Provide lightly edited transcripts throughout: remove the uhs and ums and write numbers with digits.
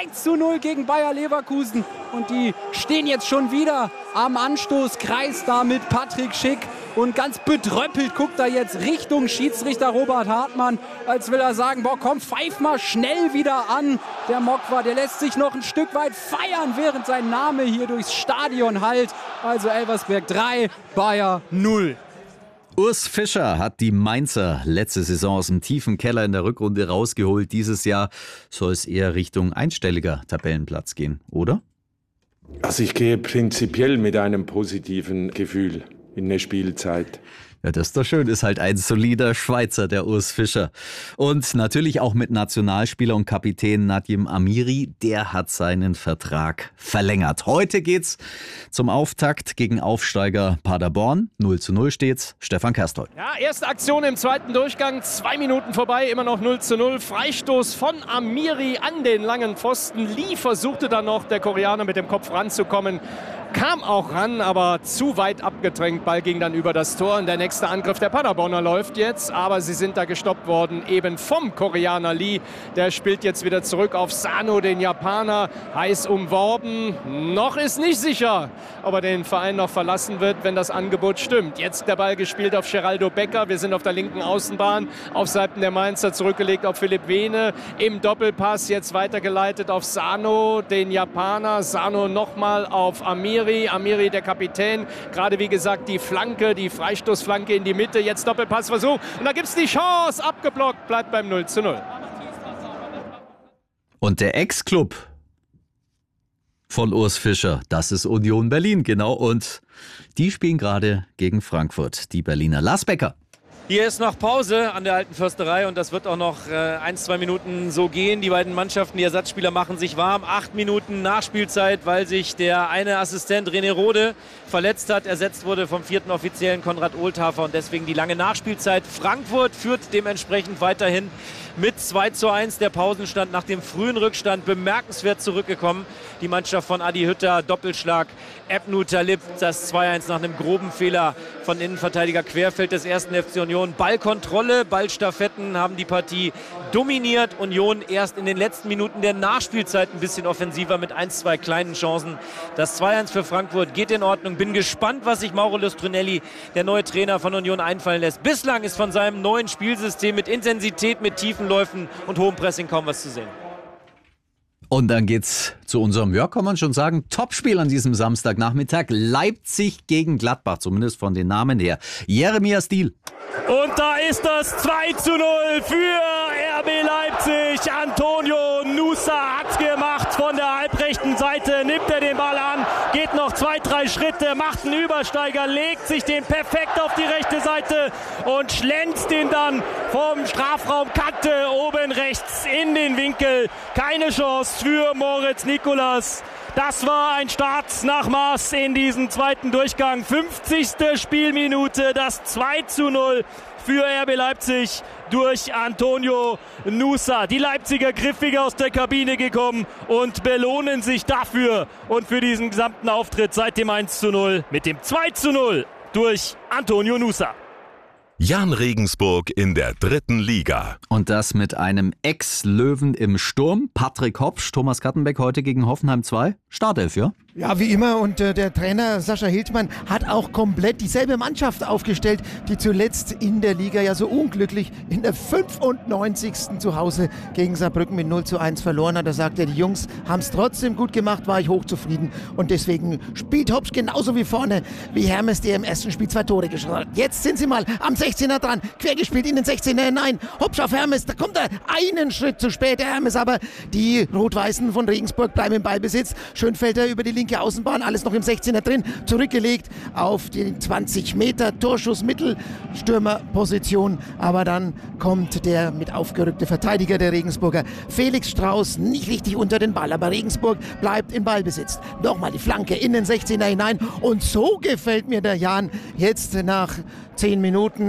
2:0 gegen Bayer Leverkusen. Und die stehen jetzt schon wieder am Anstoßkreis da mit Patrick Schick. Und ganz bedröppelt guckt er jetzt Richtung Schiedsrichter Robert Hartmann, als will er sagen, boah, komm, pfeif mal schnell wieder an. Der Mokwa, der lässt sich noch ein Stück weit feiern, während sein Name hier durchs Stadion hallt. Also Elversberg 3, Bayer 0. Urs Fischer hat die Mainzer letzte Saison aus dem tiefen Keller in der Rückrunde rausgeholt. Dieses Jahr soll es eher Richtung einstelliger Tabellenplatz gehen, oder? Also ich gehe prinzipiell mit einem positiven Gefühl in der Spielzeit. Ja, das ist doch schön. Ist halt ein solider Schweizer, der Urs Fischer. Und natürlich auch mit Nationalspieler und Kapitän Nadim Amiri. Der hat seinen Vertrag verlängert. Heute geht's zum Auftakt gegen Aufsteiger Paderborn. 0:0 steht's. Stefan Kersthold. Ja, erste Aktion im zweiten Durchgang. 2 Minuten vorbei, immer noch 0:0. Freistoß von Amiri an den langen Pfosten. Lee versuchte dann noch, der Koreaner, mit dem Kopf ranzukommen. Kam auch ran, aber zu weit abgedrängt. Ball ging dann über das Tor. Und der nächste Angriff der Paderborner läuft jetzt. Aber sie sind da gestoppt worden, eben vom Koreaner Lee. Der spielt jetzt wieder zurück auf Sano, den Japaner. Heiß umworben. Noch ist nicht sicher, ob er den Verein noch verlassen wird, wenn das Angebot stimmt. Jetzt der Ball gespielt auf Geraldo Becker. Wir sind auf der linken Außenbahn. Auf Seiten der Mainzer zurückgelegt auf Philipp Wehne. Im Doppelpass jetzt weitergeleitet auf Sano, den Japaner. Sano nochmal auf Amiri. Amiri, der Kapitän, gerade wie gesagt die Flanke, die Freistoßflanke in die Mitte, jetzt Doppelpassversuch und da gibt es die Chance, abgeblockt, bleibt beim 0:0. Und der Ex-Club von Urs Fischer, das ist Union Berlin, genau, und die spielen gerade gegen Frankfurt, die Berliner. Lars Becker. Hier ist noch Pause an der Alten Försterei und das wird auch noch 1-2 Minuten so gehen. Die beiden Mannschaften, die Ersatzspieler machen sich warm. 8 Minuten Nachspielzeit, weil sich der eine Assistent René Rode verletzt hat. Ersetzt wurde vom 4. Offiziellen Konrad Ohlthafer und deswegen die lange Nachspielzeit. Frankfurt führt dementsprechend weiterhin mit 2:1. Der Pausenstand nach dem frühen Rückstand bemerkenswert zurückgekommen. Die Mannschaft von Adi Hütter, Doppelschlag. Ebnu Talib, das 2:1 nach einem groben Fehler von Innenverteidiger Querfeld des 1. FC Union. Ballkontrolle, Ballstaffetten haben die Partie dominiert. Union erst in den letzten Minuten der Nachspielzeit ein bisschen offensiver mit 1-2 kleinen Chancen. Das 2:1 für Frankfurt geht in Ordnung. Bin gespannt, was sich Mauro Lustrinelli, der neue Trainer von Union, einfallen lässt. Bislang ist von seinem neuen Spielsystem mit Intensität, mit tiefen Läufen und hohem Pressing kaum was zu sehen. Und dann geht's zu unserem, ja, kann man schon sagen, Topspiel an diesem Samstagnachmittag. Leipzig gegen Gladbach, zumindest von den Namen her. Jeremias Diel. Und da ist das 2:0 für RB Leipzig. Antonio Nusa hat's gemacht von der halbrechten Seite. Nimmt er den Ball an, geht noch 2-3 Schritte, macht einen Übersteiger, legt sich den perfekt auf die rechte Seite und schlänzt den dann vom Strafraumkante oben rechts in den Winkel. Keine Chance für Moritz Nicolas. Das war ein Start nach Maß in diesen zweiten Durchgang. 50. Spielminute, das 2:0 für RB Leipzig durch Antonio Nusa. Die Leipziger griffiger aus der Kabine gekommen und belohnen sich dafür und für diesen gesamten Auftritt seit dem 1:0 mit dem 2:0 durch Antonio Nusa. Jan Regensburg in der 3. Liga. Und das mit einem Ex-Löwen im Sturm. Patrick Hopsch, Thomas Kattenbeck heute gegen Hoffenheim 2. Startelf, ja? Ja, wie immer. Und der Trainer Sascha Hildmann hat auch komplett dieselbe Mannschaft aufgestellt, die zuletzt in der Liga ja so unglücklich in der 95. zu Hause gegen Saarbrücken mit 0:1 verloren hat. Da sagt er, die Jungs haben es trotzdem gut gemacht, war ich hochzufrieden. Und deswegen spielt Hopsch genauso wie vorne, wie Hermes, der im ersten Spiel 2 Tore geschossen hat. Jetzt sind sie mal am 16er dran, quergespielt in den 16er hinein. Hopsch auf Hermes, da kommt er einen Schritt zu spät, der Hermes. Aber die Rot-Weißen von Regensburg bleiben im Ballbesitz. Schönfelder über die linke Außenbahn, alles noch im 16er drin, zurückgelegt auf die 20 Meter Torschuss Mittelstürmerposition, aber dann kommt der mit aufgerückte Verteidiger der Regensburger, Felix Strauß, nicht richtig unter den Ball, aber Regensburg bleibt in Ballbesitz. Nochmal die Flanke in den 16er hinein und so gefällt mir der Jan jetzt nach 10 Minuten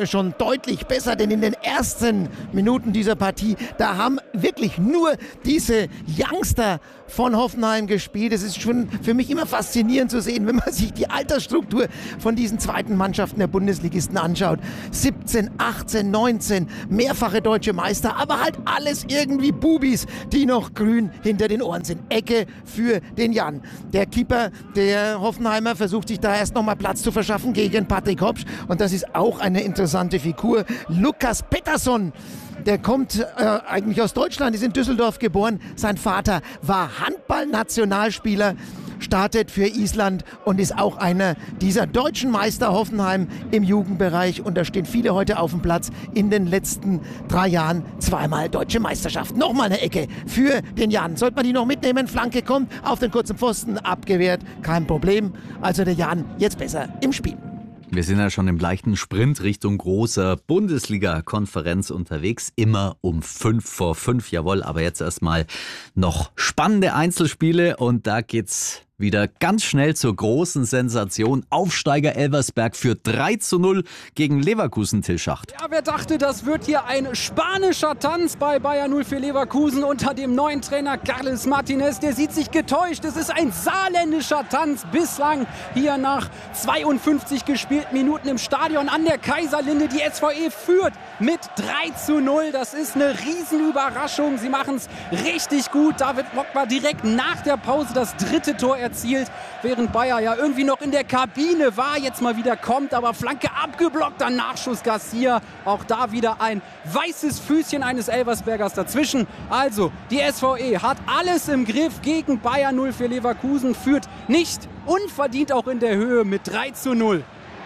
schon deutlich besser, denn in den ersten Minuten dieser Partie, da haben wirklich nur diese Youngster von Hoffenheim gespielt. Es ist schon für mich immer faszinierend zu sehen, wenn man sich die Altersstruktur von diesen zweiten Mannschaften der Bundesligisten anschaut. 17, 18, 19, mehrfache deutsche Meister, aber halt alles irgendwie Bubis, die noch grün hinter den Ohren sind. Ecke für den Jan. Der Keeper der Hoffenheimer versucht sich da erst nochmal Platz zu verschaffen gegen Patrick Hopsch. Und das ist auch eine interessante Figur. Lukas Pettersson. Der kommt eigentlich aus Deutschland, ist in Düsseldorf geboren. Sein Vater war Handball-Nationalspieler, startet für Island und ist auch einer dieser deutschen Meister Hoffenheim im Jugendbereich. Und da stehen viele heute auf dem Platz. In den letzten 3 Jahren zweimal deutsche Meisterschaft. Nochmal eine Ecke für den Jan. Sollte man die noch mitnehmen? Flanke kommt auf den kurzen Pfosten, abgewehrt. Kein Problem. Also der Jan jetzt besser im Spiel. Wir sind ja schon im leichten Sprint Richtung großer Bundesliga-Konferenz unterwegs. Immer um 5:05, jawohl. Aber jetzt erstmal noch spannende Einzelspiele und da geht's wieder ganz schnell zur großen Sensation. Aufsteiger Elversberg führt 3:0 gegen Leverkusen, Till Schacht. Ja, wer dachte, das wird hier ein spanischer Tanz bei Bayer 04 Leverkusen unter dem neuen Trainer Carles Martinez. Der sieht sich getäuscht. Es ist ein saarländischer Tanz bislang hier nach 52 gespielten Minuten im Stadion an der Kaiserlinde. Die SVE führt mit 3:0. Das ist eine Riesenüberraschung. Sie machen es richtig gut. David Mock war direkt nach der Pause das 3. Tor erzielt, während Bayer ja irgendwie noch in der Kabine war, jetzt mal wieder kommt, aber Flanke abgeblockt, dann Nachschuss Garcia. Auch da wieder ein weißes Füßchen eines Elversbergers dazwischen. Also, die SVE hat alles im Griff gegen Bayer 04 Leverkusen, führt nicht unverdient auch in der Höhe mit 3:0.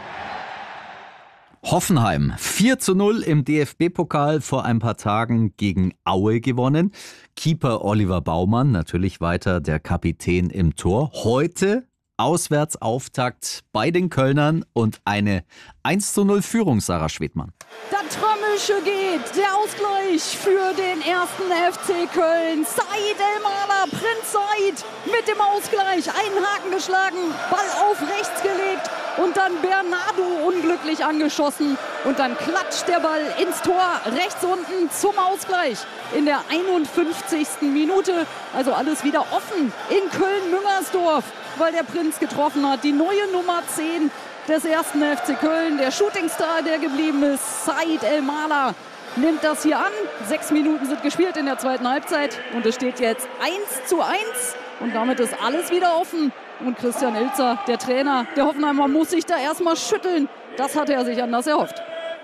Hoffenheim 4:0 im DFB-Pokal vor ein paar Tagen gegen Aue gewonnen. Keeper Oliver Baumann, natürlich weiter der Kapitän im Tor. Heute Auswärtsauftakt bei den Kölnern und eine 1:0 Führung, Sarah Schwedmann. Das Trömmelsche geht, der Ausgleich für den ersten FC Köln. Said El-Maler, Prinz Said mit dem Ausgleich, einen Haken geschlagen, Ball auf rechts gelegt und dann Bernardo unglücklich angeschossen und dann klatscht der Ball ins Tor, rechts unten zum Ausgleich in der 51. Minute. Also alles wieder offen in Köln-Müngersdorf, weil der Prinz getroffen hat. Die neue Nummer 10 des ersten FC Köln, der Shootingstar, der geblieben ist, Said El-Maler, nimmt das hier an. 6 Minuten sind gespielt in der zweiten Halbzeit und es steht jetzt 1:1 und damit ist alles wieder offen. Und Christian Ilzer, der Trainer der Hoffenheimer, muss sich da erstmal schütteln. Das hatte er sich anders erhofft.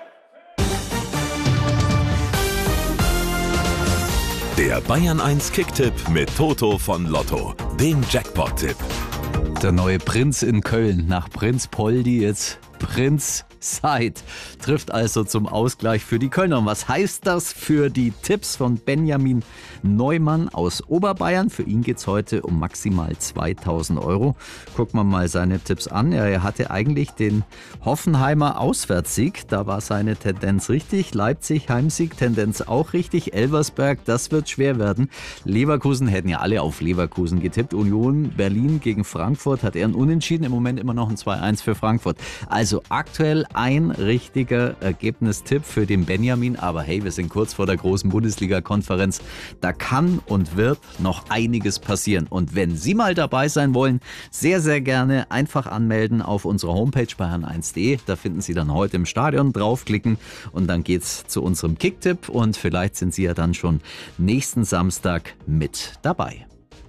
Der Bayern 1 Kicktipp mit Toto von Lotto, dem Jackpot-Tipp. Der neue Prinz in Köln, nach Prinz Poldi jetzt Prinz Said, trifft also zum Ausgleich für die Kölner. Und was heißt das für die Tipps von Benjamin Neumann aus Oberbayern? Für ihn geht es heute um maximal 2.000 €. Gucken wir mal seine Tipps an. Er hatte eigentlich den Hoffenheimer Auswärtssieg. Da war seine Tendenz richtig. Leipzig Heimsieg, Tendenz auch richtig. Elversberg, das wird schwer werden. Leverkusen, hätten ja alle auf Leverkusen getippt. Union Berlin gegen Frankfurt hat er ein Unentschieden. Im Moment immer noch ein 2:1 für Frankfurt. Also aktuell ein richtiger Ergebnistipp für den Benjamin. Aber hey, wir sind kurz vor der großen Bundesliga-Konferenz. Da kann und wird noch einiges passieren. Und wenn Sie mal dabei sein wollen, sehr, sehr gerne einfach anmelden auf unserer Homepage bayern1.de. Da finden Sie dann heute im Stadion, draufklicken und dann geht's zu unserem Kicktipp. Und vielleicht sind Sie ja dann schon nächsten Samstag mit dabei.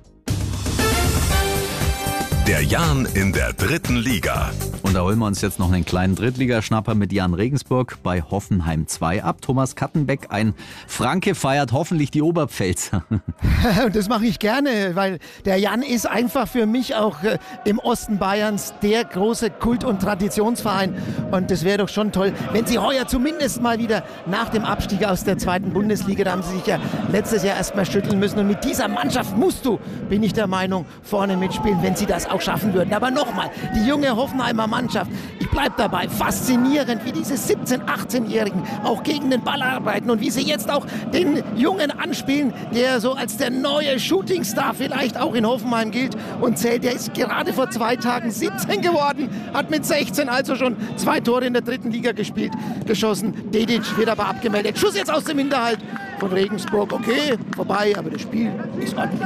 Der Jan in der 3. Liga. Und da holen wir uns jetzt noch einen kleinen Drittligaschnapper mit Jan Regensburg bei Hoffenheim 2 ab. Thomas Kattenbeck, ein Franke, feiert hoffentlich die Oberpfälzer. Und das mache ich gerne, weil der Jan ist einfach für mich auch im Osten Bayerns der große Kult- und Traditionsverein. Und das wäre doch schon toll, wenn sie heuer zumindest mal wieder nach dem Abstieg aus der 2. Bundesliga, da haben sie sich ja letztes Jahr erstmal schütteln müssen. Und mit dieser Mannschaft musst du, bin ich der Meinung, vorne mitspielen, wenn sie das auch schaffen würden. Aber nochmal, die junge Hoffenheimer Mannschaft Mannschaft. Ich bleibe dabei, faszinierend, wie diese 17-, 18-Jährigen auch gegen den Ball arbeiten und wie sie jetzt auch den Jungen anspielen, der so als der neue Shootingstar vielleicht auch in Hoffenheim gilt und zählt. Der ist gerade vor 2 Tagen 17 geworden, hat mit 16 also schon 2 Tore in der 3. Liga geschossen. Dedic wird aber abgemeldet. Schuss jetzt aus dem Hinterhalt von Regensburg. Okay, vorbei, aber das Spiel ist ordentlich.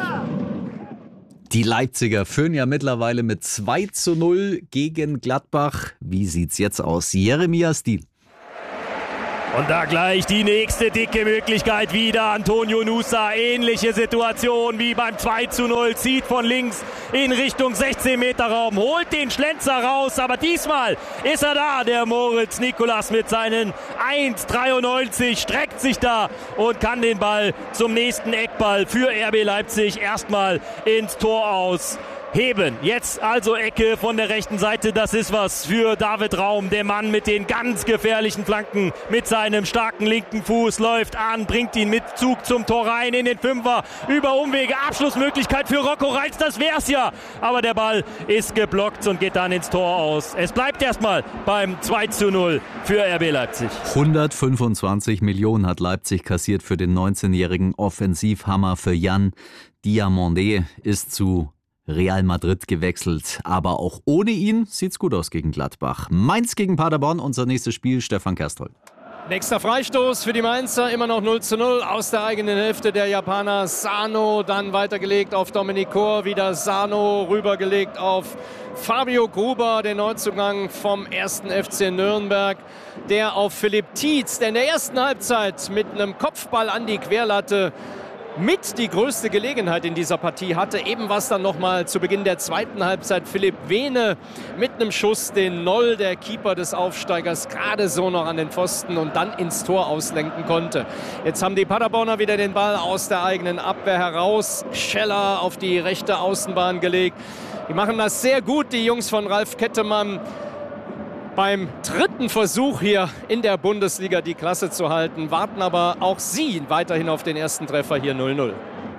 Die Leipziger führen ja mittlerweile mit 2:0 gegen Gladbach. Wie sieht's jetzt aus? Jeremias Diehl. Und da gleich die nächste dicke Möglichkeit wieder. Antonio Nusa, ähnliche Situation wie beim 2:0. Zieht von links in Richtung 16-Meter-Raum, holt den Schlenzer raus. Aber diesmal ist er da, der Moritz Nicolas mit seinen 1,93. Streckt sich da und kann den Ball zum nächsten Eckball für RB Leipzig erstmal ins Tor aus. Heben. Jetzt also Ecke von der rechten Seite. Das ist was für David Raum. Der Mann mit den ganz gefährlichen Flanken. Mit seinem starken linken Fuß läuft an, bringt ihn mit Zug zum Tor rein in den Fünfer. Über Umwege. Abschlussmöglichkeit für Rocco Reitz. Das wär's ja. Aber der Ball ist geblockt und geht dann ins Tor aus. Es bleibt erstmal beim 2:0 für RB Leipzig. 125 Millionen hat Leipzig kassiert für den 19-jährigen Offensivhammer. Für Jan Diamandé ist zu Real Madrid gewechselt, aber auch ohne ihn sieht's gut aus gegen Gladbach. Mainz gegen Paderborn, unser nächstes Spiel, Stefan Kersthold. Nächster Freistoß für die Mainzer, immer noch 0:0 aus der eigenen Hälfte der Japaner. Sano dann weitergelegt auf Dominik Kor, wieder Sano rübergelegt auf Fabio Gruber, den Neuzugang vom 1. FC Nürnberg, der auf Philipp Tietz, der in der ersten Halbzeit mit einem Kopfball an die Querlatte mit die größte Gelegenheit in dieser Partie hatte. Eben was dann nochmal zu Beginn der zweiten Halbzeit Philipp Wehne mit einem Schuss, den Noll, der Keeper des Aufsteigers, gerade so noch an den Pfosten und dann ins Tor auslenken konnte. Jetzt haben die Paderborner wieder den Ball aus der eigenen Abwehr heraus. Scheller auf die rechte Außenbahn gelegt. Die machen das sehr gut, die Jungs von Ralf Kettemann. Beim 3. Versuch hier in der Bundesliga die Klasse zu halten, warten aber auch sie weiterhin auf den ersten Treffer, hier 0:0.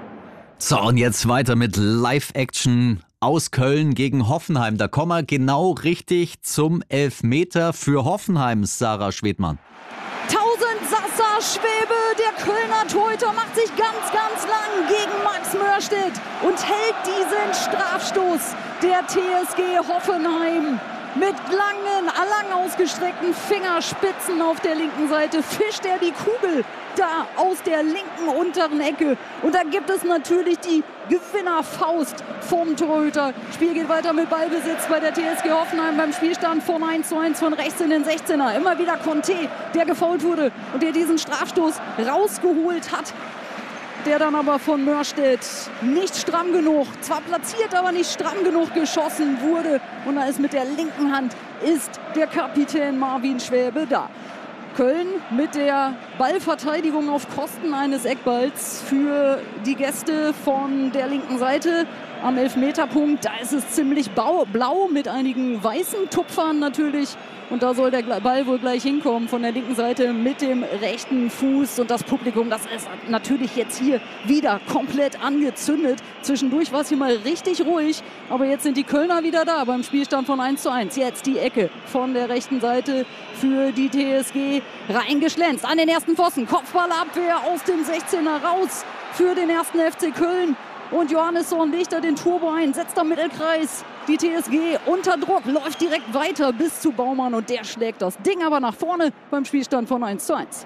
So, und jetzt weiter mit Live-Action aus Köln gegen Hoffenheim. Da kommen wir genau richtig zum Elfmeter für Hoffenheim, Sarah Schwedmann. 1000 Sasa Schwebe, der Kölner Torhüter, macht sich ganz, ganz lang gegen Max Mörstedt und hält diesen Strafstoß der TSG Hoffenheim. Mit lang ausgestreckten Fingerspitzen auf der linken Seite fischt er die Kugel da aus der linken unteren Ecke. Und da gibt es natürlich die Gewinnerfaust vom Torhüter. Spiel geht weiter mit Ballbesitz bei der TSG Hoffenheim beim Spielstand von 1:1 von rechts in den 16er. Immer wieder Conte, der gefoult wurde und der diesen Strafstoß rausgeholt hat. Der dann aber von Mörstedt nicht stramm genug, zwar platziert, aber nicht stramm genug geschossen wurde. Und da ist mit der linken Hand ist der Kapitän Marvin Schwäbe da. Köln mit der Ballverteidigung auf Kosten eines Eckballs für die Gäste von der linken Seite am Elfmeterpunkt. Da ist es ziemlich blau mit einigen weißen Tupfern natürlich. Und da soll der Ball wohl gleich hinkommen von der linken Seite mit dem rechten Fuß. Und das Publikum, das ist natürlich jetzt hier wieder komplett angezündet. Zwischendurch war es hier mal richtig ruhig. Aber jetzt sind die Kölner wieder da beim Spielstand von 1:1. Jetzt die Ecke von der rechten Seite für die TSG reingeschlänzt. An den ersten Pfosten, Kopfballabwehr aus dem 16er raus für den 1. FC Köln. Und Johannesson legt da den Turbo ein, setzt am Mittelkreis. Die TSG unter Druck, läuft direkt weiter bis zu Baumann und der schlägt das Ding aber nach vorne beim Spielstand von 1:1.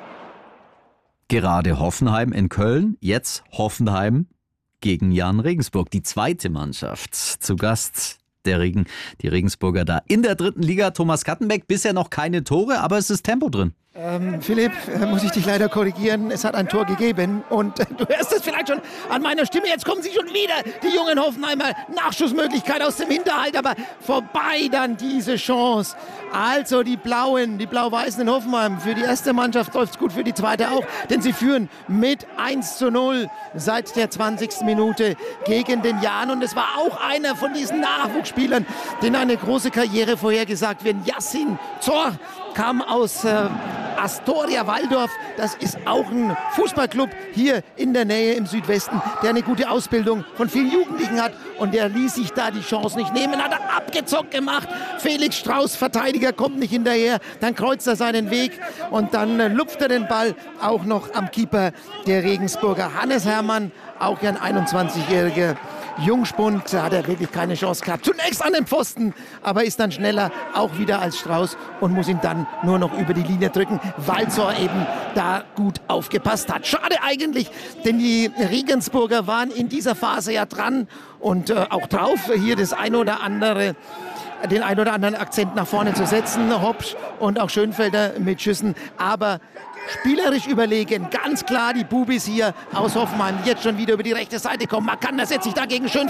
Gerade Hoffenheim in Köln, jetzt Hoffenheim gegen Jan Regensburg, die zweite Mannschaft. Zu Gast die Regensburger da in der 3. Liga. Thomas Kattenbeck, bisher noch keine Tore, aber es ist Tempo drin. Philipp, muss ich dich leider korrigieren, es hat ein Tor gegeben und du hörst es vielleicht schon an meiner Stimme, jetzt kommen sie schon wieder, die jungen Hoffenheimer, Nachschussmöglichkeit aus dem Hinterhalt, aber vorbei dann diese Chance. Also die Blau-Weißen in Hoffenheim, für die erste Mannschaft läuft es gut, für die zweite auch, denn sie führen mit 1:0 seit der 20. Minute gegen den Jan und es war auch einer von diesen Nachwuchsspielern, denen eine große Karriere vorhergesagt wird, Yassin Zor, kam aus Astoria Waldorf. Das ist auch ein Fußballclub hier in der Nähe im Südwesten, der eine gute Ausbildung von vielen Jugendlichen hat. Und der ließ sich da die Chance nicht nehmen, hat er abgezockt gemacht. Felix Strauß, Verteidiger, kommt nicht hinterher. Dann kreuzt er seinen Weg und dann lupft er den Ball auch noch am Keeper der Regensburger. Hannes Hermann, auch ein 21-jähriger Jungspund, da hat er wirklich keine Chance gehabt. Zunächst an den Pfosten, aber ist dann schneller auch wieder als Strauß und muss ihn dann nur noch über die Linie drücken, weil Zor eben da gut aufgepasst hat. Schade eigentlich, denn die Regensburger waren in dieser Phase ja dran und auch drauf, hier den ein oder anderen Akzent nach vorne zu setzen. Hopsch und auch Schönfelder mit Schüssen, aber spielerisch überlegen, ganz klar die Bubis hier aus Hoffenheim, jetzt schon wieder über die rechte Seite kommen. Makander setzt sich dagegen schön